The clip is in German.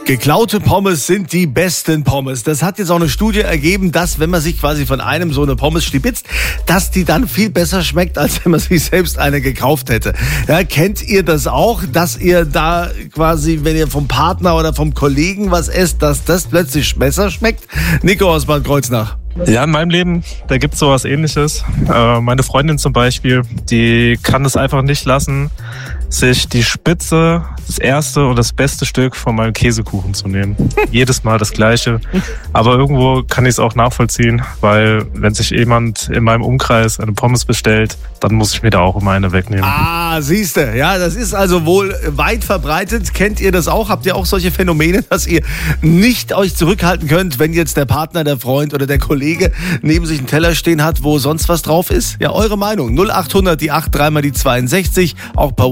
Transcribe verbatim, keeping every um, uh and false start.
Geklaute Pommes sind die besten Pommes. Das hat jetzt auch eine Studie ergeben, dass, wenn man sich quasi von einem so eine Pommes stibitzt, dass die dann viel besser schmeckt, als wenn man sich selbst eine gekauft hätte. Ja, kennt ihr das auch, dass ihr da quasi, wenn ihr vom Partner oder vom Kollegen was esst, dass das plötzlich besser schmeckt? Nico aus Bad Kreuznach. Ja, in meinem Leben, da gibt's sowas Ähnliches. Äh, meine Freundin zum Beispiel, die kann es einfach nicht lassen, sich die Spitze, das erste und das beste Stück von meinem Käsekuchen zu nehmen. Jedes Mal das Gleiche. Aber irgendwo kann ich es auch nachvollziehen, weil wenn sich jemand in meinem Umkreis eine Pommes bestellt, dann muss ich mir da auch immer eine wegnehmen. Ah, siehste, ja, das ist also wohl weit verbreitet. Kennt ihr das auch? Habt ihr auch solche Phänomene, dass ihr nicht euch zurückhalten könnt, wenn jetzt der Partner, der Freund oder der Kollege neben sich einen Teller stehen hat, wo sonst was drauf ist? Ja, eure Meinung. null acht hundert, die acht, dreimal die zweiundsechzig, auch per